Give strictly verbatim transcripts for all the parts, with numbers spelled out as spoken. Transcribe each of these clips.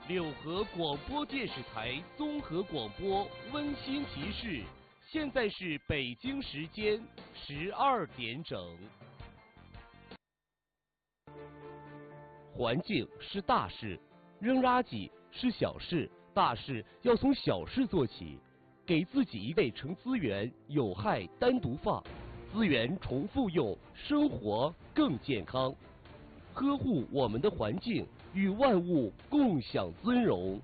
柳河广播电视台综合广播温馨提示：现在是北京时间十二点整。环境是大事，扔垃圾是小事，大事要从小事做起。给自己一倍成资源，有害单独放，资源重复用，生活更健康。呵护我们的环境，与万物共享尊荣。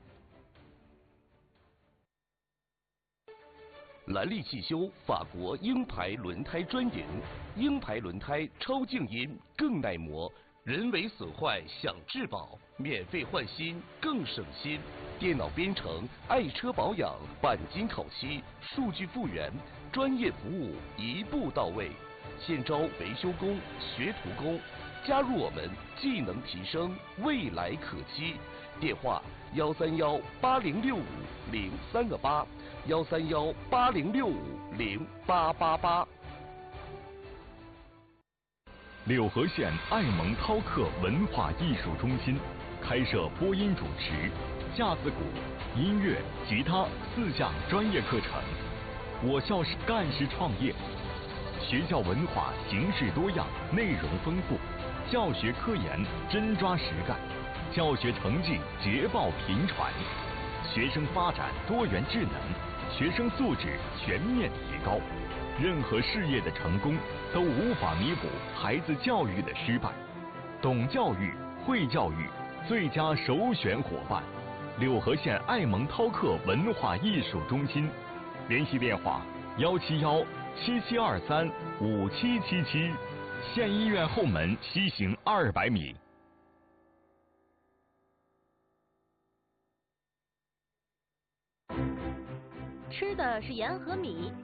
蓝力汽修法国鹰牌轮胎专营，鹰牌轮胎超静音，更耐磨，人为损坏享质保，免费换新更省心。电脑编程，爱车保养，钣金烤漆，数据复原，专业服务一步到位。现招维修工、学徒工，加入我们，技能提升，未来可期。电话：幺三幺八零六五零三个八，幺三幺八零六五零八八八。 柳河县爱蒙涛克文化艺术中心开设播音主持、架子鼓、音乐、吉他四项专业课程。我校是干式创业，学校文化形式多样，内容丰富，教学科研真抓实干，教学成绩捷报频传，学生发展多元智能，学生素质全面提高。任何事业的成功都无法弥补孩子教育的失败。懂教育、会教育，最佳首选伙伴。柳河县爱蒙涛克文化艺术中心，联系电话：幺七幺七七二三五七七七，县医院后门西行二百米。 吃的是盐和米。